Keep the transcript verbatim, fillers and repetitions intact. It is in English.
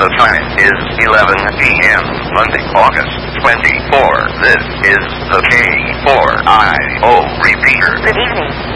The time is eleven p m Monday, August twenty-fourth. This is the K four I O repeater. Good evening.